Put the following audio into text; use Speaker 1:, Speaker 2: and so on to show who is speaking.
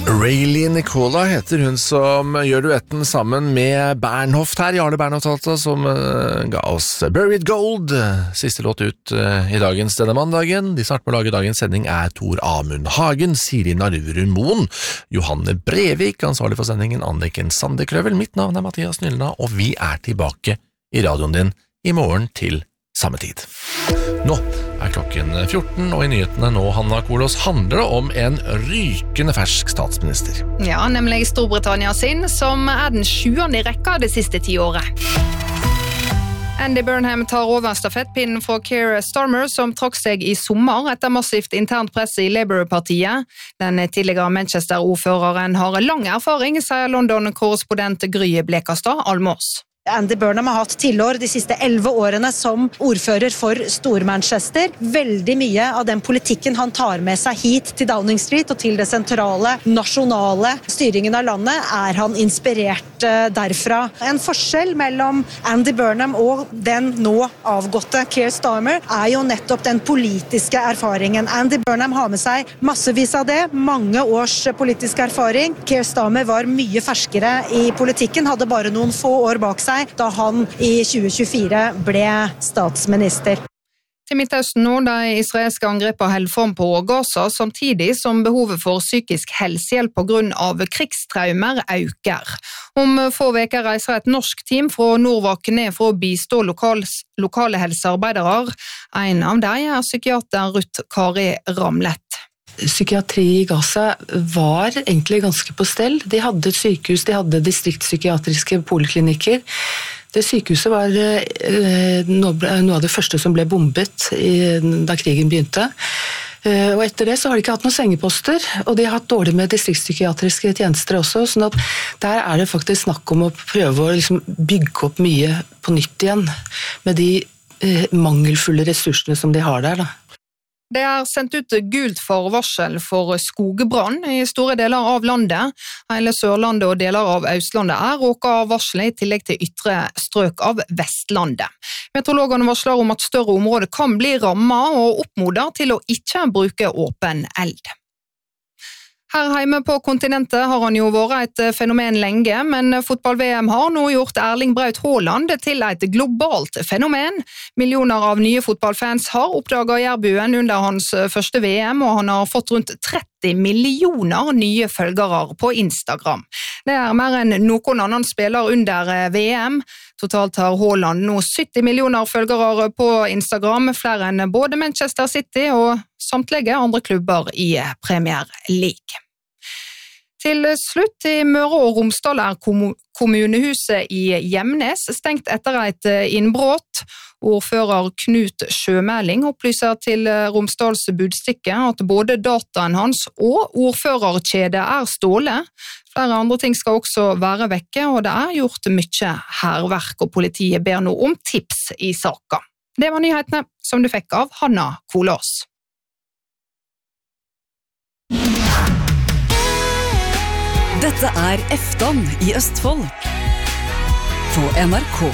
Speaker 1: Rayleigh Nicola heter hun som gjør duetten sammen med Bernhoft her, Jarle Bernhoft altså, som ga oss Buried Gold, siste låt ut i dagens denne mandagen. De snart med å lage dagens sending Tor Amund Hagen, Siri Narurun Moen, Johanne Brevik, ansvarlig for sendingen Anniken Sandekrøvel. Mitt navn Mathias Nylna, og vi tilbake i radioen din i morgen til samme tid. Nå klokken 14, og i nyhetene nå, Hanna Kolos, handler det om en rykende fersk statsminister.
Speaker 2: Ja, nemlig Storbritannia sin, som den 7. i rekka det siste 10 året. Andy Burnham tar over stafettpinnen fra Keir Starmer, som trakk seg i sommer etter massivt internt press i Labour-partiet. Den tidligere Manchester-ordføreren har lang erfaring, sier London-korrespondent Gry Blekastad Almås.
Speaker 3: Andy Burnham har hatt tilår de siste 11 årene som ordfører for Stor-Manchester. Veldig mye av den politikken han tar med seg hit til Downing Street og til det sentrale, nasjonale styringen av landet, han inspirert derfra. En forskjell mellom Andy Burnham og den nå avgåtte Keir Starmer jo nettopp den politiske erfaringen. Andy Burnham har med seg massevis av det, mange års politisk erfaring. Keir Starmer var mye ferskere i politikken, hadde bare noen få år bak seg da han i 2024 ble statsminister.
Speaker 2: Til Midtøsten nå, de israelske angreper holder fram på Gaza, samtidig som behovet for psykisk helsehjelp på grunn av krigstraumer øker. Om få veker reiser et norsk team fra Nordvak ned for å bistå lokale helsearbeidere. En av dem psykiater Ruth Kari Ramlet.
Speaker 4: Psykiatri i Gaza var egentlig ganske på stell. De hadde et sykehus, de hadde distriktspsykiatriske poliklinikker. Det sykehuset var noe av det første som ble bombet da krigen begynte. Og etter det så har de ikke hatt noen sengeposter, og de har hatt dårlig med distriktspsykiatriske tjenester også, sånn at der det faktisk snakk om å prøve å liksom bygge opp mye på nytt igjen, med de mangelfulle ressursene som de har der da.
Speaker 2: Det sendt ut gult forvarsel for skogbrann i store deler av landet. Hele Sørlandet og deler av Østlandet råket av varselet i tillegg til ytre strøk av Vestlandet. Meteorologene varsler om at større områder kan bli rammet og oppmoder til å ikke bruke åpen eld. Her hjemme på kontinentet har han jo vært et fenomen lenge, men fotball-VM har nå gjort Erling Braut Haaland til et globalt fenomen. Millioner av nye fotballfans har oppdaget Jærbuen under hans første VM, og han har fått rundt 30 millioner nye følgere på Instagram. Det mer enn noen annen spiller under VM. Totalt har Haaland nå 70 millioner følgere på Instagram, flere enn både Manchester City og samtlige andre klubber i Premier League. Til slutt, i Møre og Romsdal kommunehuset i Gjemnes stengt etter et innbrott. Ordfører Knut Sjømeling opplyser til Romsdals Budstikke at både dataen hans og ordførerkjedet stålet. Flere andre ting skal også være vekke, og det gjort mye hærverk, og politiet ber nå om tips i saken. Det var nyhetene som du fikk av Hanna Kolås.
Speaker 5: Dette Eftan i Østfold på NRK.